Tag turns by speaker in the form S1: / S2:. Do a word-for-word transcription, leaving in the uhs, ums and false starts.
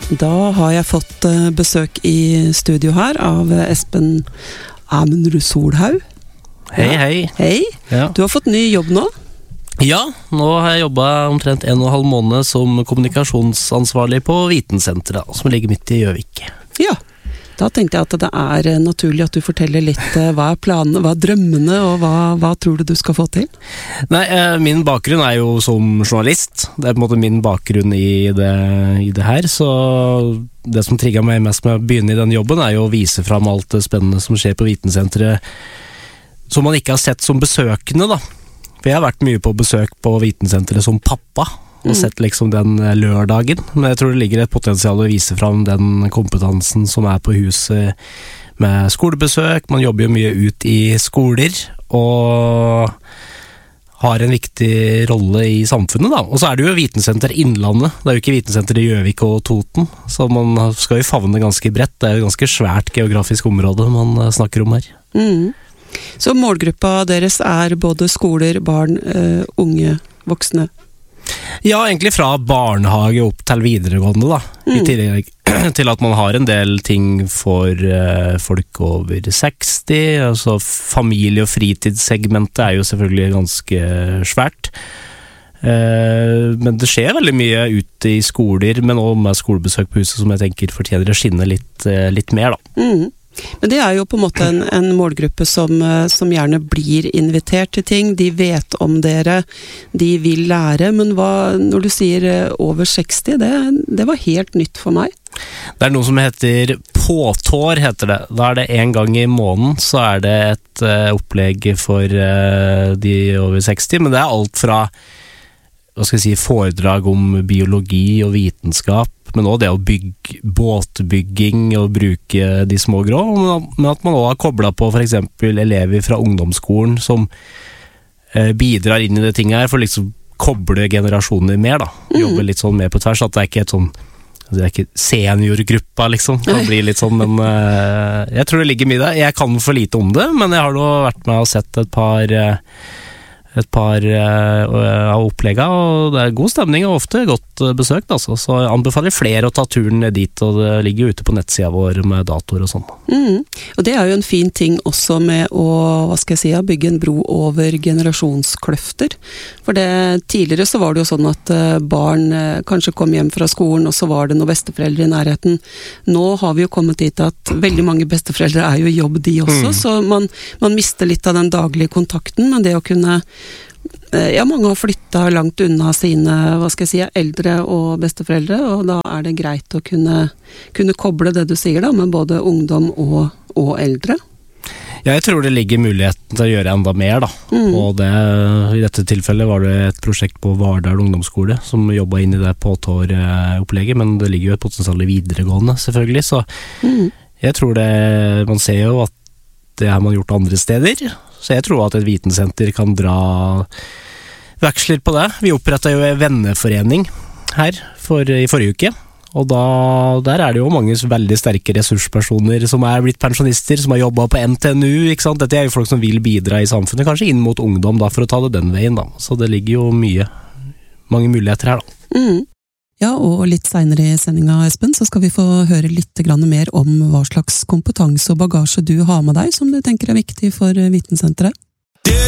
S1: Da har jeg fått besøk i studio her av Espen Amundrud Solhaug.
S2: Hei, hei.
S1: Hei.
S2: Ja.
S1: Du har fått ny jobb nå?
S2: Ja, nå har jeg jobbet omtrent en og en halv måned som kommunikasjonsansvarlig på Vitensenteret, som ligger midt i Gjøvik.
S1: Ja, da tenkte jeg at det er naturlig at du forteller litt hva er planene, hva er drømmene, og hva, hva tror du du skal få til?
S2: Nei, min bakgrunn er jo som journalist. Det er på en måte min bakgrunn i det, i det her, så det som trigget meg mest med å begynne i den jobben er jo å vise fram alt det spennende som skjer på Vitensenteret, som man ikke har sett som besøkende da. For jeg har vært mye på besøk på Vitensenteret som pappa, og sett liksom den lørdagen, men jeg tror det ligger et potensial å vise fram den kompetansen som er på huset med skolebesøk. Man jobber jo mye ut i skoler, og har en viktig rolle i samfunnet da. Og så er det jo Vitensenter Innlandet, det er jo ikke Vitensenter i Gjøvik og Toten, så man skal jo favne ganske bredt. Det er jo ganske svært geografisk område man snakker om her.
S1: Mm. Så målgruppa deres er både skoler, barn, uh, unge, voksne?
S2: Ja, egentlig fra barnehage opp til videregående da, mm. i tillegg til at man har en del ting for uh, folk over seksti, altså familie- og fritidssegmentet er jo selvfølgelig ganske svært. Uh, men det skjer veldig mye ute i skoler, men også med skolebesøk på huset som jeg tenker fortjener å skinne litt, uh, litt mer da.
S1: Mm. Men det er jo på en måte en, en målgruppe som, som gjerne blir invitert til ting. De vet om dere, de vil lære, men hva, når du sier over seksti, det, det var helt nytt for meg.
S2: Det er noe som heter påtår, heter det. Da er det en gang i måneden, så er det et uh, opplegg for uh, de over seksti, men det er alt fra hva skal jeg si, foredrag om biologi og vitenskap, men også det å bygge båtbygging og bruke de små grå, men at man også har koblet på for eksempel elever fra ungdomsskolen som eh, bidrar inn i det tinget her, for liksom koble generasjoner mer da, jobbe litt sånn mer på tvers, at det er ikke et sånn, det er ikke seniorgruppa liksom, det blir litt sånn, men eh, jeg tror det ligger mye der. Jeg kan for lite om det, men jeg har da vært med og sett et par eh, et par uh, av opplegget, og det er god stemning og ofte godt uh, besøk, altså. Så jeg anbefaler flere å ta turen ned dit, og det ligger jo ute på nettsida vår med datoer og sånn.
S1: Mm. Og det er jo en fin ting også med å, hva skal jeg si, bygge en bro over generasjonskløfter. For det, tidligere så var det jo sånn at uh, barn uh, kanskje kom hjem fra skolen, og så var det noen besteforeldre i nærheten. Nå har vi jo kommet dit at veldig mange besteforeldre er jo i jobb de også, mm. så man, man mister litt av den daglige kontakten, men det å kunne ja, mange har flyttet langt unna sine, hva skal jeg si, eldre og besteforeldre, og da er det greit å kunne, kunne koble det du sier da, med både ungdom og, og eldre.
S2: Ja, jeg tror det ligger muligheten til å gjøre enda mer da, mm. og det, i dette tilfellet var det et prosjekt på Vardal ungdomsskole som jobbet inn i det påtår-opplegget, men det ligger jo et potensial i videregående selvfølgelig, så mm. jeg tror det, man ser jo at det har man gjort andre steder, så jeg tror at et vitensenter kan dra veksler på det. Vi opprettet jo en venneforening her for, i forrige uke, og da, der er det jo mange veldig sterke ressurspersoner som er blitt pensjonister, som har jobbet på N T N U, ikke sant? Dette er jo folk som vil bidra i samfunnet, kanskje inn mot ungdom da, for å ta det den veien da. Så det ligger jo mye, mange muligheter her da.
S1: Mm. Ja, og litt senere i sendinga, Espen, så skal vi få høre litt grann mer om hva slags kompetanse og bagasje du har med deg, som du tenker er viktig for Vitensenteret.